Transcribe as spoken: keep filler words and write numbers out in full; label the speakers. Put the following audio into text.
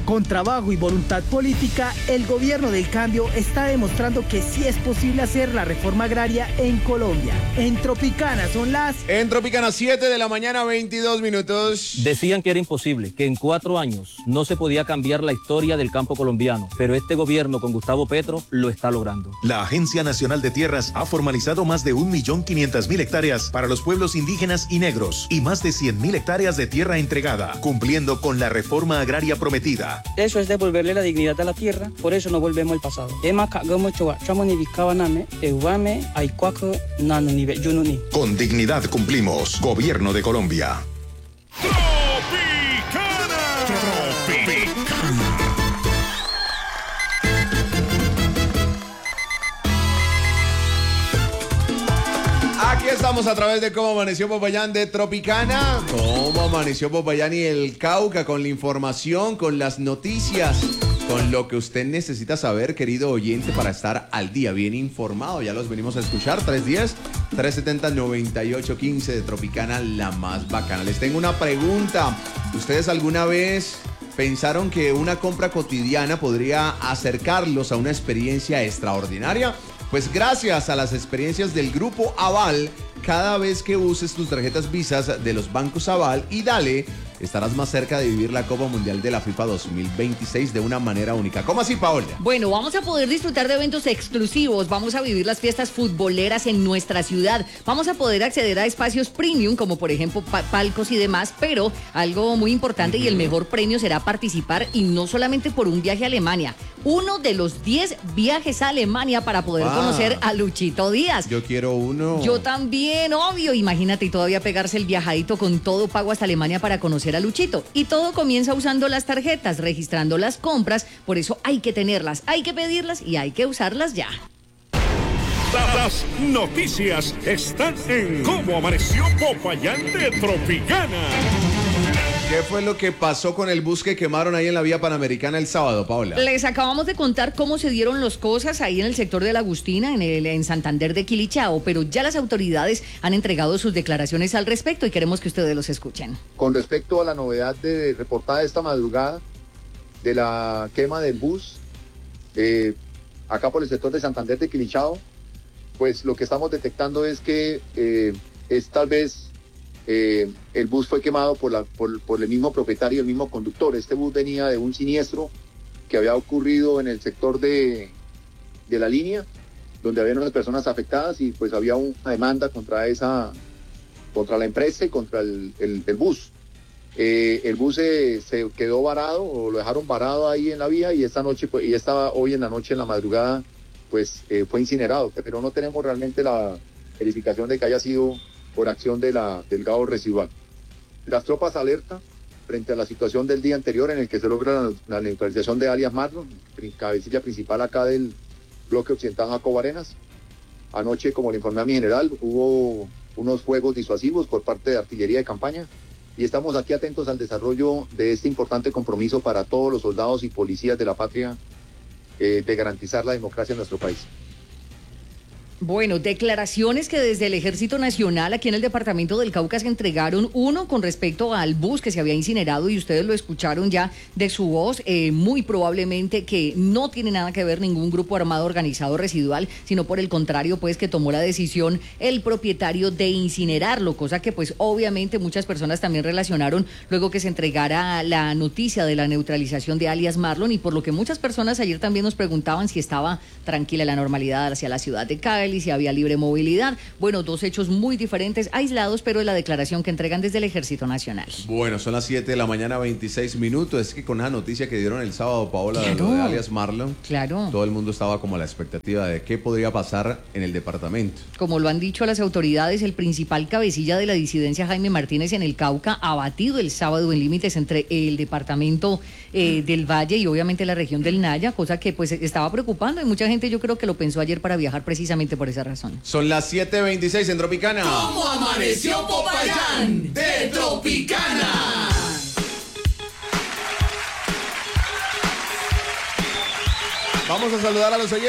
Speaker 1: Con trabajo y voluntad política, el gobierno del cambio está demostrando que sí es posible hacer la reforma agraria en Colombia. En Tropicana son las...
Speaker 2: En Tropicana, siete de la mañana, veintidós minutos.
Speaker 3: Decían que era imposible, que en cuatro años no se podía cambiar la historia del campo colombiano, pero este gobierno con Gustavo Petro lo está logrando.
Speaker 4: La Agencia Nacional de Tierras ha formalizado más de un millón quinientas mil hectáreas para los pueblos indígenas y negros y más de cien mil hectáreas de tierra entregada, cumpliendo con la reforma agraria prometida.
Speaker 5: Eso es devolverle la dignidad a la tierra, por eso no volvemos al pasado.
Speaker 4: Con dignidad cumplimos. Gobierno de Colombia.
Speaker 6: Tropicana. Tropicana.
Speaker 2: Aquí estamos a través de Cómo Amaneció Popayán de Tropicana. Cómo Amaneció Popayán y el Cauca, con la información, con las noticias, con lo que usted necesita saber, querido oyente, para estar al día, bien informado. Ya los venimos a escuchar. tres diez, tres setenta, noventa y ocho quince de Tropicana, la más bacana. Les tengo una pregunta. ¿Ustedes alguna vez pensaron que una compra cotidiana podría acercarlos a una experiencia extraordinaria? Pues gracias a las experiencias del Grupo Aval, cada vez que uses tus tarjetas Visas de los bancos Aval y Dale, estarás más cerca de vivir la Copa Mundial de la FIFA dos mil veintiséis de una manera única. ¿Cómo así, Paola?
Speaker 7: Bueno, vamos a poder disfrutar de eventos exclusivos, vamos a vivir las fiestas futboleras en nuestra ciudad, vamos a poder acceder a espacios premium, como por ejemplo pa- palcos y demás, pero algo muy importante y el mejor premio será participar, y no solamente por un viaje a Alemania, uno de los diez viajes a Alemania para poder
Speaker 2: Ah.
Speaker 7: conocer a Luchito Díaz.
Speaker 2: Yo quiero uno.
Speaker 7: Yo también, obvio. Imagínate, y todavía pegarse el viajadito con todo pago hasta Alemania para conocer a Luchito. Y todo comienza usando las tarjetas, registrando las compras. Por eso hay que tenerlas, hay que pedirlas y hay que usarlas ya.
Speaker 6: Las noticias están en Cómo Amaneció Popayán de Tropicana.
Speaker 2: ¿Qué fue lo que pasó con el bus que quemaron ahí en la vía Panamericana el sábado, Paola?
Speaker 7: Les acabamos de contar cómo se dieron las cosas ahí en el sector de la Agustina, en, el, en Santander de Quilichao, pero ya las autoridades han entregado sus declaraciones al respecto y queremos que ustedes los escuchen.
Speaker 8: Con respecto a la novedad de reportada esta madrugada de la quema del bus, eh, acá por el sector de Santander de Quilichao, pues lo que estamos detectando es que eh, es tal vez eh, el bus fue quemado por, la, por, por el mismo propietario y el mismo conductor. Este bus venía de un siniestro que había ocurrido en el sector de, de la línea, donde había unas personas afectadas y pues había una demanda contra esa, contra la empresa y contra el, el, el bus. Eh, el bus se, se quedó varado o lo dejaron varado ahí en la vía y esta noche, pues, y estaba hoy en la noche, en la madrugada, pues eh, fue incinerado, pero no tenemos realmente la verificación de que haya sido por acción de la, del gado residual. Las tropas alerta frente a la situación del día anterior en el que se logra la, la neutralización de alias Marlon, cabecilla principal acá del bloque occidental Jacobo Arenas. Anoche, como le informé a mi general, hubo unos fuegos disuasivos por parte de artillería de campaña y estamos aquí atentos al desarrollo de este importante compromiso para todos los soldados y policías de la patria eh, de garantizar la democracia en nuestro país.
Speaker 7: Bueno, declaraciones que desde el Ejército Nacional aquí en el departamento del Cauca se entregaron. Uno con respecto al bus que se había incinerado y ustedes lo escucharon ya de su voz, eh, muy probablemente que no tiene nada que ver ningún grupo armado organizado residual, sino por el contrario, pues que tomó la decisión el propietario de incinerarlo, cosa que pues obviamente muchas personas también relacionaron luego que se entregara la noticia de la neutralización de alias Marlon, y por lo que muchas personas ayer también nos preguntaban si estaba tranquila la normalidad hacia la ciudad de Cali, y si había libre movilidad. Bueno, dos hechos muy diferentes, aislados, pero es la declaración que entregan desde el Ejército Nacional.
Speaker 2: Bueno, son las siete de la mañana, veintiséis minutos. Es que con esa noticia que dieron el sábado, Paola,
Speaker 7: Claro.
Speaker 2: de lo de alias Marlon,
Speaker 7: Claro.
Speaker 2: todo el mundo estaba como a la expectativa de qué podría pasar en el departamento.
Speaker 7: Como lo han dicho las autoridades, el principal cabecilla de la disidencia, Jaime Martínez, en el Cauca, abatido el sábado en límites entre el departamento eh, del Valle y obviamente la región del Naya, cosa que pues estaba preocupando y mucha gente yo creo que lo pensó ayer para viajar precisamente por esa razón.
Speaker 2: Son las siete veintiséis en Tropicana.
Speaker 9: ¿Cómo amaneció Popayán de Tropicana?
Speaker 2: Vamos a saludar a los oyentes.